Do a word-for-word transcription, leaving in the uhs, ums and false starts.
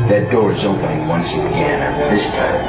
That door is opening once again, and this time